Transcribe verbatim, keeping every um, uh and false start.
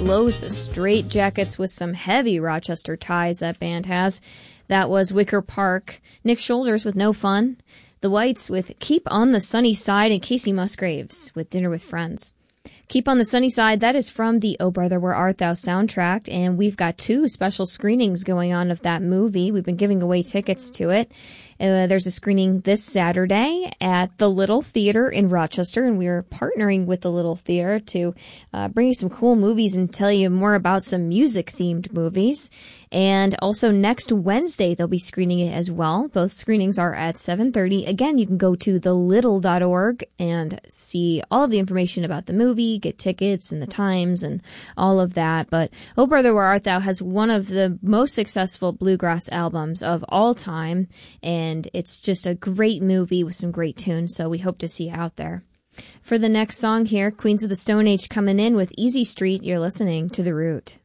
Los Straitjackets with some heavy Rochester ties that band has. That was Wicker Park. Nick Shoulders with No Fun. The Whites with Keep on the Sunny Side, and Casey Musgraves with Dinner with Friends. Keep on the Sunny Side, that is from the Oh Brother Where Art Thou soundtrack, and we've got two special screenings going on of that movie. We've been giving away tickets to it. Uh, there's a screening this Saturday at the Little Theater in Rochester, and we're partnering with the Little Theater to uh, bring you some cool movies and tell you more about some music-themed movies. And also next Wednesday, they'll be screening it as well. Both screenings are at seven thirty. Again, you can go to the little dot org and see all of the information about the movie, get tickets and the times and all of that. But Oh Brother Where Art Thou has one of the most successful bluegrass albums of all time, and it's just a great movie with some great tunes, so we hope to see you out there. For the next song here, Queens of the Stone Age coming in with Easy Street. You're listening to The Root.